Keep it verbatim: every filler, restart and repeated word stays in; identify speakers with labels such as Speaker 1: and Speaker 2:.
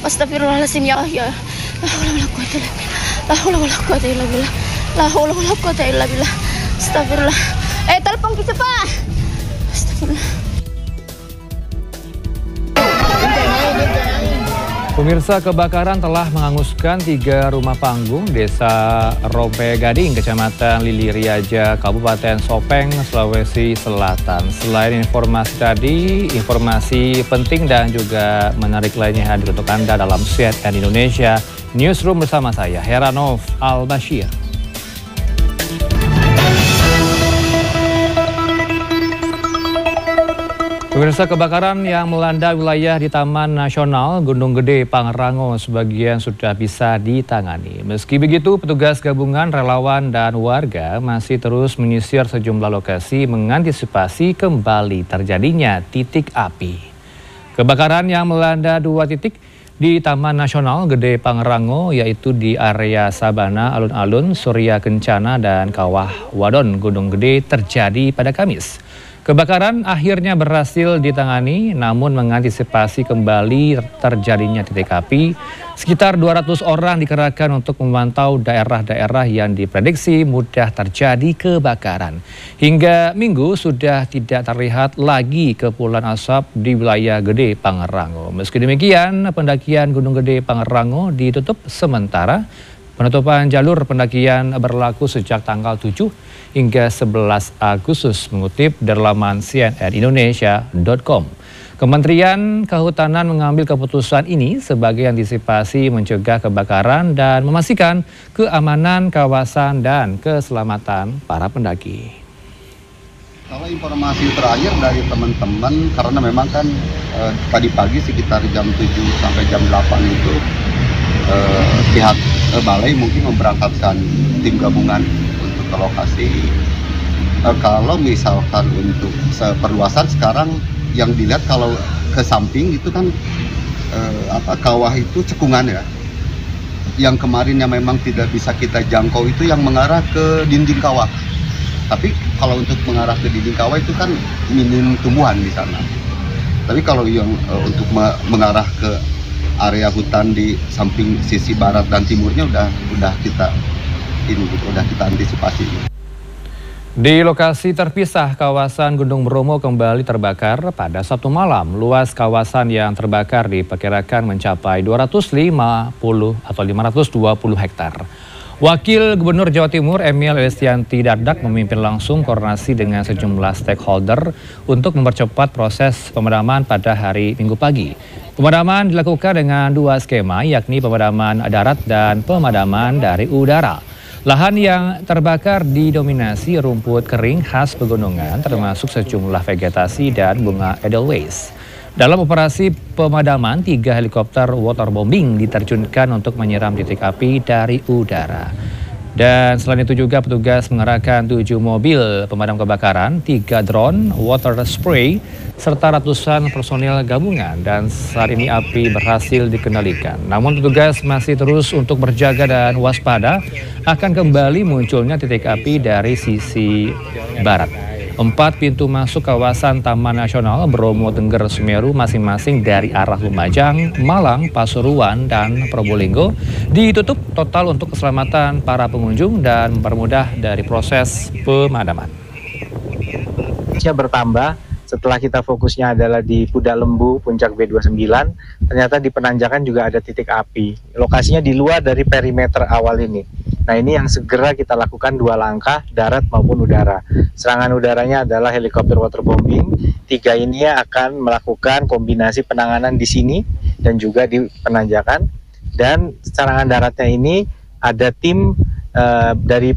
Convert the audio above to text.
Speaker 1: Astagfirullahaladzim ya ya. La haula wala quwata illa billah. La haula wala quwata illa billah. La haula wala quwata illa billah. Astagfirullah. Eh, telepon kita, Pak. Astagfirullah.
Speaker 2: Pemirsa, kebakaran telah menghanguskan tiga rumah panggung Desa Rompe Gading, Kecamatan Lili Riaja, Kabupaten Sopeng, Sulawesi Selatan. Selain informasi tadi, informasi penting dan juga menarik lainnya hadir untuk Anda dalam C N N Indonesia Newsroom bersama saya, Heranov Al-Bashir. Pemirsa, kebakaran yang melanda wilayah di Taman Nasional Gunung Gede Pangrango sebagian sudah bisa ditangani. Meski begitu, petugas gabungan, relawan, dan warga masih terus menyisir sejumlah lokasi mengantisipasi kembali terjadinya titik api. Kebakaran yang melanda dua titik di Taman Nasional Gede Pangrango, yaitu di area Sabana, Alun-Alun, Surya Kencana, dan Kawah Wadon Gunung Gede terjadi pada Kamis. Kebakaran akhirnya berhasil ditangani, namun mengantisipasi kembali terjadinya titik api, sekitar dua ratus orang dikerahkan untuk memantau daerah-daerah yang diprediksi mudah terjadi kebakaran. Hingga Minggu sudah tidak terlihat lagi kepulan asap di wilayah Gede Pangrango. Meski demikian, pendakian Gunung Gede Pangrango ditutup sementara. Penutupan jalur pendakian berlaku sejak tanggal tujuh hingga sebelas Agustus, mengutip dari laman C N N Indonesia dot com. Kementerian Kehutanan mengambil keputusan ini sebagai antisipasi mencegah kebakaran dan memastikan keamanan kawasan dan keselamatan para pendaki.
Speaker 3: Kalau informasi terakhir dari teman-teman, karena memang kan eh, tadi pagi sekitar jam tujuh sampai jam delapan itu eh, pihak eh, balai mungkin memberangkatkan tim gabungan untuk ke lokasi. Eh, kalau misalkan untuk perluasan sekarang yang dilihat kalau ke samping itu kan eh, apa kawah itu cekungan ya. Yang kemarinnya memang tidak bisa kita jangkau itu yang mengarah ke dinding kawah. Tapi kalau untuk mengarah ke dinding kawah itu kan minim tumbuhan di sana. Tapi kalau yang uh, untuk me mengarah ke area hutan di samping sisi barat dan timurnya udah udah kita ini gitu, udah kita antisipasi.
Speaker 2: Di lokasi terpisah kawasan Gunung Bromo kembali terbakar pada Sabtu malam. Luas kawasan yang terbakar diperkirakan mencapai dua ratus lima puluh atau lima ratus dua puluh hektar. Wakil Gubernur Jawa Timur Emil Elistianti Dardak memimpin langsung koordinasi dengan sejumlah stakeholder untuk mempercepat proses pemadaman pada hari Minggu pagi. Pemadaman dilakukan dengan dua skema, yakni pemadaman darat dan pemadaman dari udara. Lahan yang terbakar didominasi rumput kering khas pegunungan, termasuk sejumlah vegetasi dan bunga edelweiss. Dalam operasi pemadaman, tiga helikopter waterbombing diterjunkan untuk menyiram titik api dari udara. Dan selain itu juga petugas mengerahkan tujuh mobil pemadam kebakaran, tiga drone, water spray, serta ratusan personil gabungan. Dan saat ini api berhasil dikendalikan. Namun petugas masih terus untuk berjaga dan waspada akan kembali munculnya titik api dari sisi barat. Empat pintu masuk kawasan Taman Nasional Bromo Tengger Semeru masing-masing dari arah Lumajang, Malang, Pasuruan, dan Probolinggo ditutup total untuk keselamatan para pengunjung dan mempermudah dari proses pemadaman.
Speaker 4: Bertambah setelah kita fokusnya adalah di Kuda Lembu, Puncak B dua puluh sembilan, ternyata di Penanjakan juga ada titik api. Lokasinya di luar dari perimeter awal ini. Nah, ini yang segera kita lakukan dua langkah, darat maupun udara. Serangan udaranya adalah helikopter waterbombing. Tiga ini akan melakukan kombinasi penanganan di sini dan juga di Penanjakan. Dan serangan daratnya ini ada tim uh, dari